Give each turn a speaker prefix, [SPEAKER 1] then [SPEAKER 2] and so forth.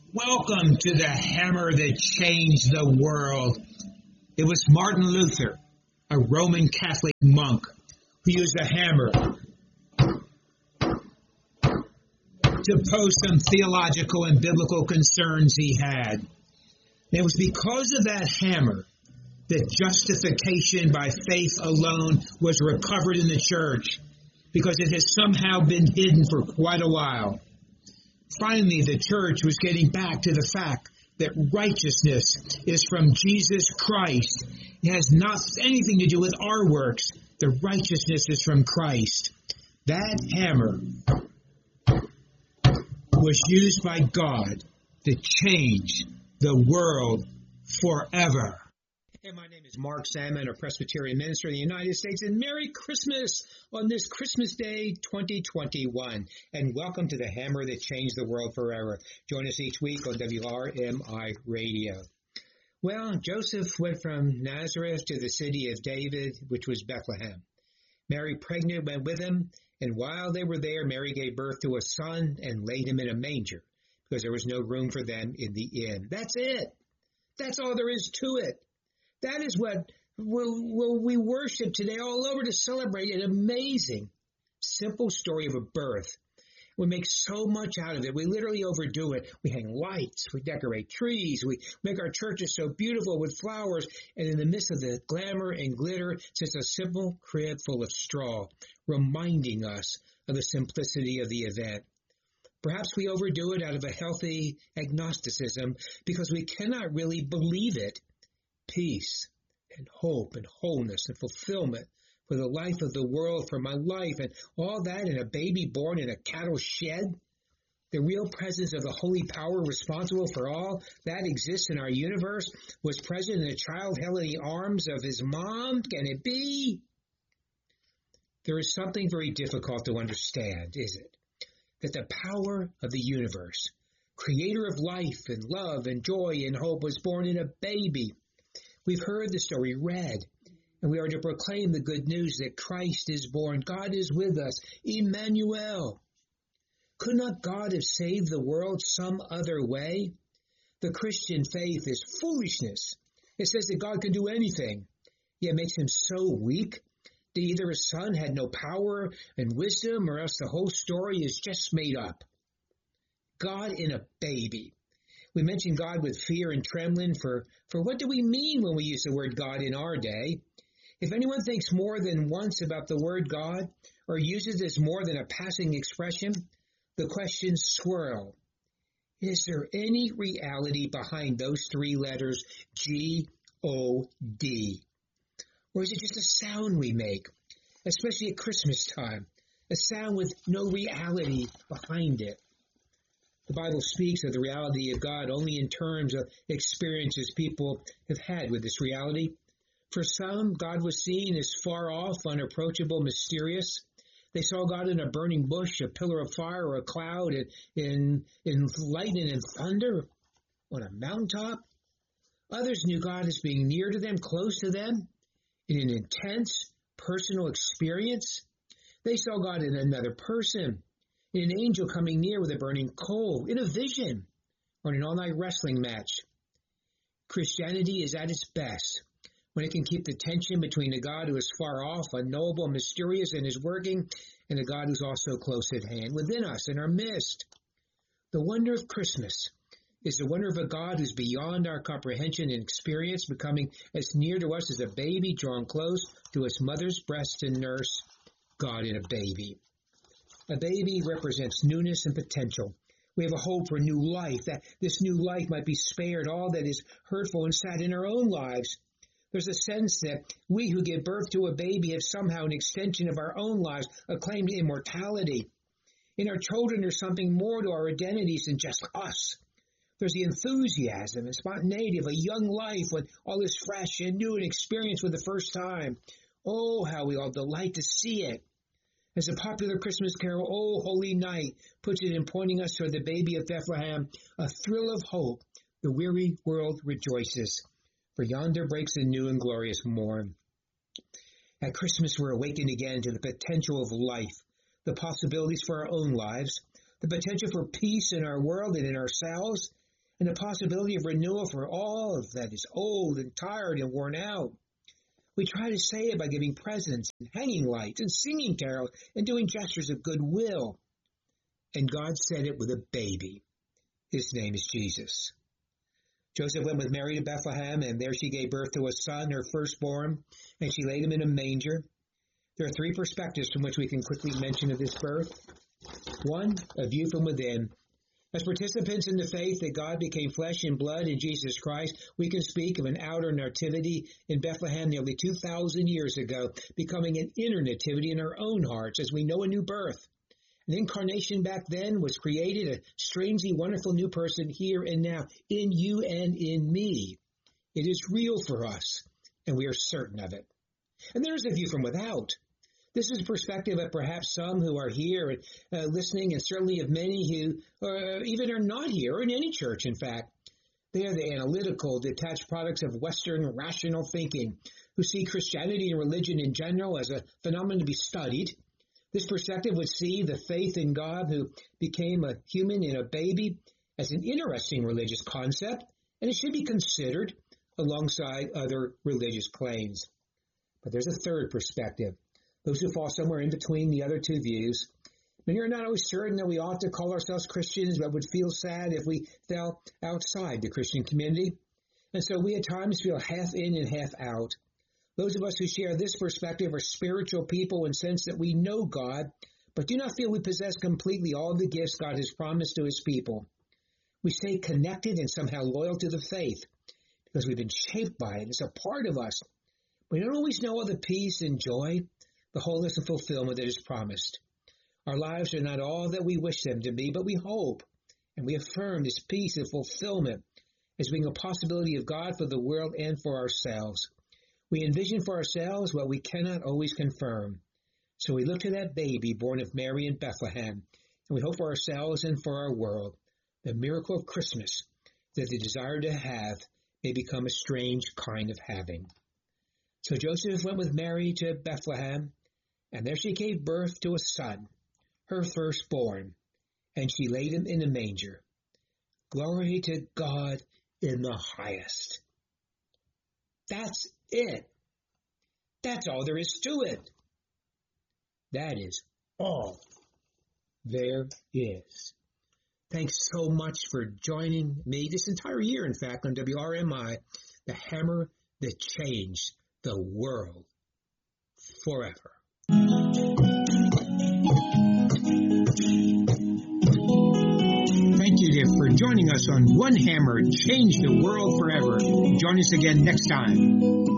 [SPEAKER 1] Welcome to the hammer that changed the world. It was Martin Luther, a Roman Catholic monk, who used a hammer to pose some theological and biblical concerns he had. And it was because of that hammer that justification by faith alone was recovered in the church, because it has somehow been hidden for quite a while. Finally, the church was getting back to the fact that righteousness is from Jesus Christ. It has not anything to do with our works. The righteousness is from Christ. That hammer was used by God to change the world forever. And my name is Mark Salmon, a Presbyterian minister in the United States, and Merry Christmas on this Christmas Day 2021. And welcome to the hammer that changed the world forever. Join us each week on WRMI Radio. Well, Joseph went from Nazareth to the city of David, which was Bethlehem. Mary, pregnant, went with him, and while they were there, Mary gave birth to a son and laid him in a manger, because there was no room for them in the inn. That's it. That's all there is to it. That is what we worship today all over to celebrate an amazing, simple story of a birth. We make so much out of it. We literally overdo it. We hang lights. We decorate trees. We make our churches so beautiful with flowers. And in the midst of the glamour and glitter sits a simple crib full of straw, reminding us of the simplicity of the event. Perhaps we overdo it out of a healthy agnosticism because we cannot really believe it. Peace and hope and wholeness and fulfillment for the life of the world, for my life, and all that in a baby born in a cattle shed. The real presence of the holy power responsible for all that exists in our universe was present in a child held in the arms of his mom. Can it be? There is something very difficult to understand, is it? That the power of the universe, creator of life and love and joy and hope, was born in a baby. We've heard the story read, and we are to proclaim the good news that Christ is born. God is with us. Emmanuel. Could not God have saved the world some other way? The Christian faith is foolishness. It says that God can do anything, yet makes him so weak that either his son had no power and wisdom, or else the whole story is just made up. God in a baby. We mention God with fear and trembling, for what do we mean when we use the word God in our day? If anyone thinks more than once about the word God, or uses it as more than a passing expression, the questions swirl. Is there any reality behind those three letters, G-O-D? Or is it just a sound we make, especially at Christmas time, a sound with no reality behind it? The Bible speaks of the reality of God only in terms of experiences people have had with this reality. For some, God was seen as far off, unapproachable, mysterious. They saw God in a burning bush, a pillar of fire, or a cloud, in lightning and thunder on a mountaintop. Others knew God as being near to them, close to them, in an intense personal experience. They saw God in another person, in an angel coming near with a burning coal, in a vision, or in an all-night wrestling match. Christianity is at its best when it can keep the tension between a God who is far off, unknowable, mysterious in his working, and a God who's also close at hand, within us, in our midst. The wonder of Christmas is the wonder of a God who's beyond our comprehension and experience, becoming as near to us as a baby drawn close to its mother's breast and nurse. God in a baby. A baby represents newness and potential. We have a hope for new life, that this new life might be spared all that is hurtful and sad in our own lives. There's a sense that we who give birth to a baby have somehow an extension of our own lives, a claim to immortality. In our children, there's something more to our identities than just us. There's the enthusiasm and spontaneity of a young life when all is fresh and new and experienced for the first time. Oh, how we all delight to see it. As the popular Christmas carol, "O Holy Night," puts it in pointing us toward the baby of Bethlehem, a thrill of hope, the weary world rejoices. For yonder breaks a new and glorious morn. At Christmas, we're awakened again to the potential of life, the possibilities for our own lives, the potential for peace in our world and in ourselves, and the possibility of renewal for all of that is old and tired and worn out. We try to say it by giving presents and hanging lights and singing carols and doing gestures of goodwill. And God said it with a baby. His name is Jesus. Joseph went with Mary to Bethlehem, and there she gave birth to a son, her firstborn, and she laid him in a manger. There are three perspectives from which we can quickly mention of this birth. One, a view from within. As participants in the faith that God became flesh and blood in Jesus Christ, we can speak of an outer nativity in Bethlehem nearly 2,000 years ago, becoming an inner nativity in our own hearts as we know a new birth. An incarnation back then was created, a strangely wonderful new person here and now, in you and in me. It is real for us, and we are certain of it. And there is a view from without. This is a perspective of perhaps some who are here listening, and certainly of many who even are not here, or in any church, in fact. They are the analytical, detached products of Western rational thinking, who see Christianity and religion in general as a phenomenon to be studied. This perspective would see the faith in God who became a human in a baby as an interesting religious concept, and it should be considered alongside other religious claims. But there's a third perspective. Those who fall somewhere in between the other two views. Many are not always certain that we ought to call ourselves Christians, but would feel sad if we fell outside the Christian community. And so we at times feel half in and half out. Those of us who share this perspective are spiritual people in the sense that we know God, but do not feel we possess completely all the gifts God has promised to his people. We stay connected and somehow loyal to the faith because we've been shaped by it. It's a part of us. We don't always know all the peace and joy, the wholeness and fulfillment that is promised. Our lives are not all that we wish them to be, but we hope and we affirm this peace and fulfillment as being a possibility of God for the world and for ourselves. We envision for ourselves what we cannot always confirm. So we look to that baby born of Mary in Bethlehem, and we hope for ourselves and for our world, the miracle of Christmas, that the desire to have may become a strange kind of having. So Joseph went with Mary to Bethlehem, and there she gave birth to a son, her firstborn, and she laid him in a manger. Glory to God in the highest. That's it. That's all there is to it. That is all there is. Thanks so much for joining me this entire year, in fact, on WRMI, the hammer that changed the world forever. Thank you for joining us on One Hammer Changed the World Forever. Join us again next time.